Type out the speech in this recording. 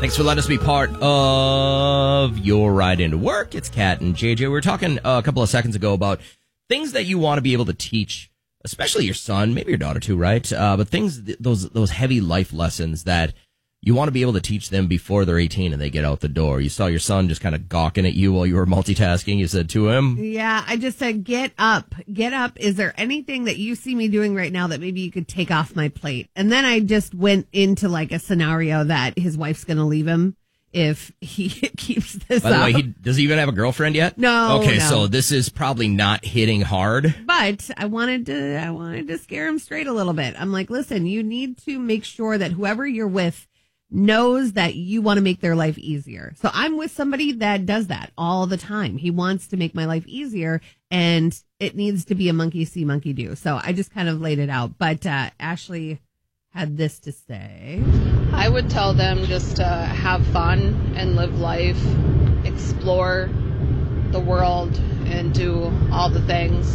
Thanks for letting us be part of your ride into work. It's Kat and JJ. We were talking a couple of seconds ago about things that you want to be able to teach, especially your son, maybe your daughter too, right? But things, those heavy life lessons that you want to be able to teach them before they're 18 and they get out the door. You saw your son just kind of gawking at you while you were multitasking. You said to him, yeah, I just said, get up. Get up. Is there anything that you see me doing right now that maybe you could take off my plate? And then I just went into like a scenario that his wife's going to leave him if he keeps this up. By the way, does he even have a girlfriend yet? No. Okay, no. so this is probably not hitting hard. But I wanted to scare him straight a little bit. I'm like, listen, you need to make sure that whoever you're with knows that you want to make their life easier. So I'm with somebody that does that all the time. He wants to make my life easier, and it needs to be a monkey see, monkey do. So I just kind of laid it out. But Ashley had this to say. I would tell them just to have fun and live life, explore the world, and do all the things.